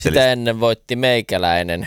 Sitä ennen voitti meikäläinen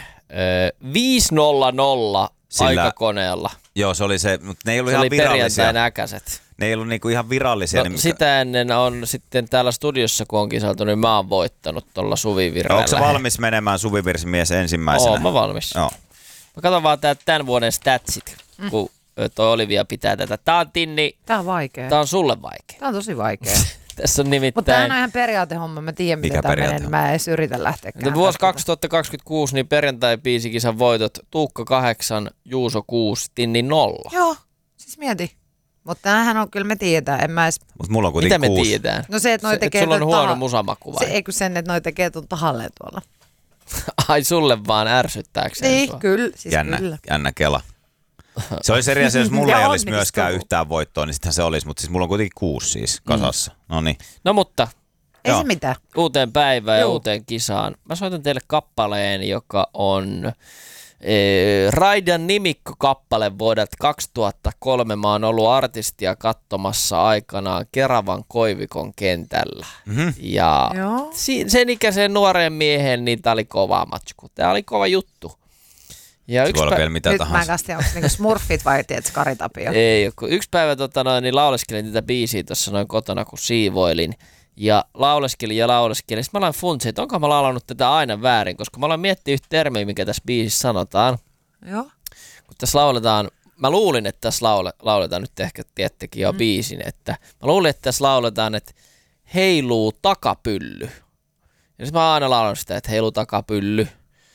5-0 aikakoneella. Joo, se oli se, mutta ne ei ollut se ihan oli virallisia. Äkäset. Ne ei ollut niinku ihan virallisia. No, niin sitä ennen on sitten täällä studiossa, kun on kisaltu, niin mä oon voittanut tuolla Suvivirrellä. Onko sä valmis menemään Suvivirsimies ensimmäisenä? Oon mä valmis. Joo. Mä katson vaan tämän vuoden statsit, kun toi Olivia pitää tätä. Tää on Tinni. Tää on vaikea. Tää on sulle vaikea. Tää on tosi vaikea. Tässä on nimittäin... Mutta tää on ihan periaatehomma. Mä tiedän, miten tää menee. Mä en edes yritä lähteäkään. Vuosi 2026, niin perjantai-biisikisan voitot Tuukka 8, Juuso 6, Tinni 0. Joo, siis mieti. Mutta tämähän on, kyllä me tiedetään. En mä edes... Mut mulla on kuitenkin 6. Mitä me tiedetään? No se, että noi tekee... Sulla on huono musamaku vai? Se, eikö sen, että noi tekee tuon tahalleen tuolla. Ai sulle vaan ärsyttääkseen niin, sua? kyllä. Siis kyllä. Jännä kela. Se olisi eri asia, jos mulla ei olisi myöskään yhtään voittoa, niin sittenhän se olisi. Mutta siis mulla on kuitenkin 6 siis kasassa. Noniin. No mutta... Ei se mitään. Uuteen päivään ja uuteen kisaan. Mä soitan teille kappaleen, joka on Raidan nimikkokappale vuodelta 2003. Mä oon ollut artistia katsomassa aikanaan Keravan Koivikon kentällä. Mm-hmm. Ja sen ikäisen nuoreen miehen, niin tää oli kova matsku. Tää oli kova juttu. Ja se voi olla vielä mitä nyt tahansa. Nyt mä en kanssa onko niinku Smurfit vai tiedätkö Kari Tapio? Ei, kun yksi päivä niin lauleskelin tätä biisiä tuossa noin kotona, kun siivoilin. Ja lauleskelin. Sitten mä aloin funtsia, että onko mä laulanut tätä aina väärin, koska mä aloin miettiä yhtä termiä, mikä tässä biisissä sanotaan. Joo. Kun tässä lauletaan, mä luulin, että tässä lauletaan, nyt ehkä tiettekin jo biisin, että mä luulin, että tässä lauletaan, että heiluu takapylly. Ja sitten mä aina laulan sitä, että heiluu takapylly.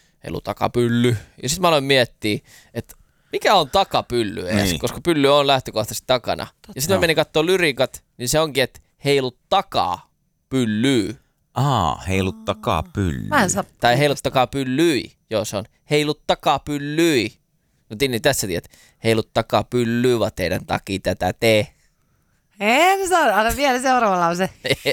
Ja sitten mä aloin miettiä, että mikä on takapylly edes, koska pylly on lähtökohtaisesti takana. Ja sitten mä menin katsomaan lyriikat, niin se onkin, että heilu takaa pyllyy. Heiluttakaa pyllyy. Tai heiluttakaa pyllyi. Joo, se on heiluttakaa pyllyi. No Tinni, tässä tiedät, heiluttakaa pyllyy, vaan teidän takia tätä tee. En saa, anna vielä seuraava lause.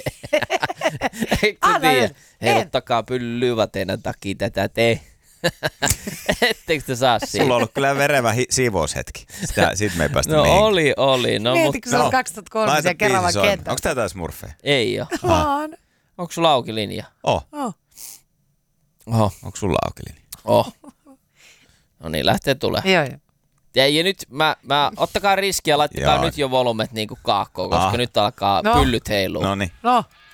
Eikö tiedä? Heiluttakaa pyllyy, vaan teidän takia tätä tee. Etteikö te saa siitä? Sulla on ollut kyllä verevä siivoushetki. Siitä me ei päästä mihin. Oli. No, mietitkö se on 2003 siellä Keravan kentällä? Onko tää taas Smurfeja? Ei oo. Onko sulla auki linja? Oho. Onko sulla auki linja? No niin, lähtee tulee. Joo. Ja nyt ottakaa riskiä, laittakaa nyt jo volumet niinku kaakkoon, koska nyt alkaa pyllyt heilua. Noniin. No.